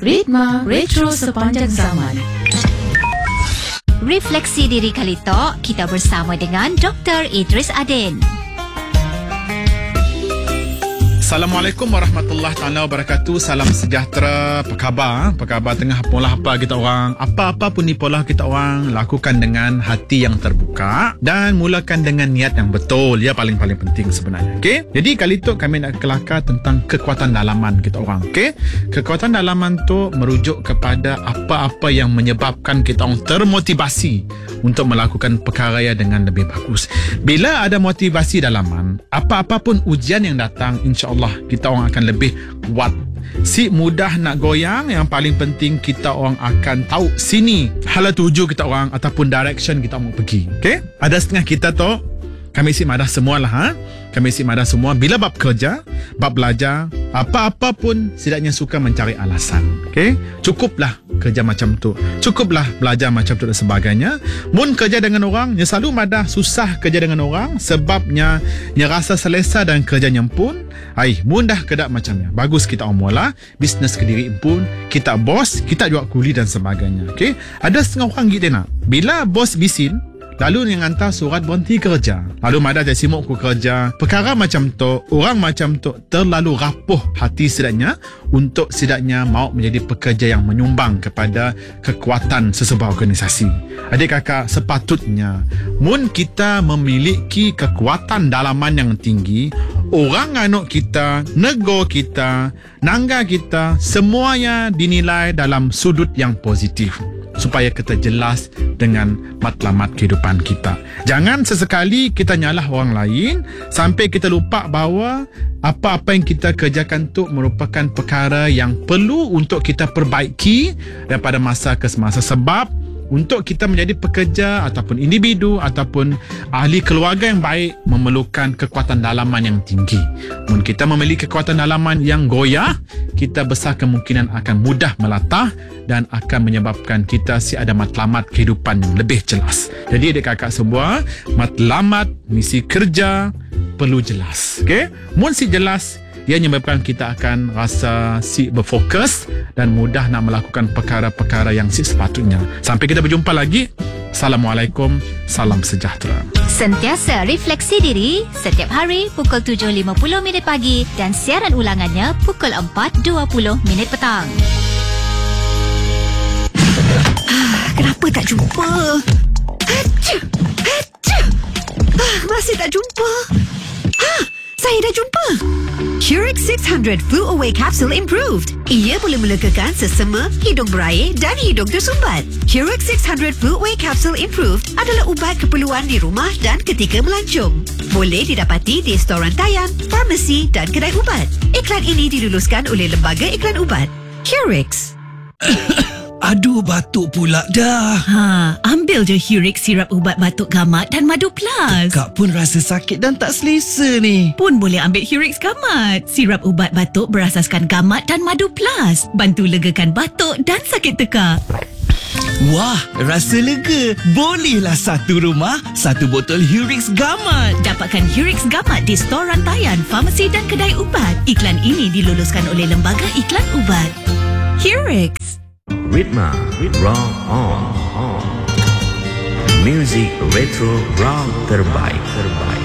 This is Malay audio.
Ritma Retro Sepanjang Zaman. Refleksi diri kali tok, kita bersama dengan Dr. Idris Adin. Assalamualaikum warahmatullahi taala wabarakatuh. Salam sejahtera. Apa khabar? Apa khabar tengah pola apa kita orang? Apa-apa pun ni pola kita orang, lakukan dengan hati yang terbuka dan mulakan dengan niat yang betul. Ya, paling-paling penting sebenarnya. Okey. Jadi kali tu kami nak kelakar tentang kekuatan dalaman kita orang. Okey. Kekuatan dalaman tu merujuk kepada apa-apa yang menyebabkan kita orang termotivasi untuk melakukan perkara dengan lebih bagus. Bila ada motivasi dalaman, apa-apa pun ujian yang datang, insya-Allah kita orang akan lebih kuat. Si mudah nak goyang, yang paling penting kita orang akan tahu sini hala tuju kita orang ataupun direction kita mau pergi. Okey? Ada setengah kita tu, kami si madah semualah Kami si madah semua bila bab kerja, bab belajar, apa-apa pun setidaknya suka mencari alasan. Okey? Cukuplah kerja macam tu. Cukuplah belajar macam tu dan sebagainya. Mun kerja dengan orang, dia selalu madah susah kerja dengan orang sebabnya dia rasa selesa dan kerjanya pun. Mun dah kedak macamnya. Bagus kita mula bisnes ke diri pun, kita bos, kita jual kuli dan sebagainya. Okey? Ada setengah orang gitu nak. Bila bos bisin, lalu yang hantar surat berhenti kerja. Lalu madah dia simuk ku kerja. Perkara macam tu, orang macam tu terlalu rapuh hati setidaknya untuk setidaknya mau menjadi pekerja yang menyumbang kepada kekuatan sesebuah organisasi. Adik kakak, sepatutnya mun kita memiliki kekuatan dalaman yang tinggi, orang anuk kita, nego kita, nangga kita, semuanya dinilai dalam sudut yang positif supaya kita jelas dengan matlamat kehidupan kita. Jangan sesekali kita nyalah orang lain sampai kita lupa bahawa apa-apa yang kita kerjakan tu merupakan perkara yang perlu untuk kita perbaiki daripada masa ke semasa. Sebab untuk kita menjadi pekerja ataupun individu ataupun ahli keluarga yang baik memerlukan kekuatan dalaman yang tinggi. Mun kita memiliki kekuatan dalaman yang goyah, kita besar kemungkinan akan mudah melatah dan akan menyebabkan kita ada matlamat kehidupan yang lebih jelas. Jadi adik kakak semua, matlamat misi kerja perlu jelas. Okey? Mun si jelas, ia menyebabkan kita akan rasa si berfokus dan mudah nak melakukan perkara-perkara yang si sepatutnya. Sampai kita berjumpa lagi. Assalamualaikum, salam sejahtera. Sentiasa refleksi diri setiap hari pukul 7.50 pagi dan siaran ulangannya pukul 4.20 petang. Kenapa tak jumpa? Masih tak jumpa. Saya dah jumpa. Curix 600 Flu Away Capsule Improved. Ia boleh melegakan sesama, hidung berair dan hidung tersumbat. Curix 600 Flu Away Capsule Improved adalah ubat keperluan di rumah dan ketika melancong. Boleh didapati di storan rantaian, farmasi dan kedai ubat. Iklan ini diluluskan oleh Lembaga Iklan Ubat. Curix. Aduh, batuk pula dah. Ambil je Curix sirap ubat batuk gamat dan madu plus. Kak pun rasa sakit dan tak selesa ni. Pun boleh ambil Curix gamat. Sirap ubat batuk berasaskan gamat dan madu plus. Bantu legakan batuk dan sakit tekak. Wah, rasa lega. Bolehlah satu rumah, satu botol Curix gamat. Dapatkan Curix gamat di stor rantaian, farmasi dan kedai ubat. Iklan ini diluluskan oleh Lembaga Iklan Ubat. Curix. Ritma Rock On. Music Retro Rock terbaik.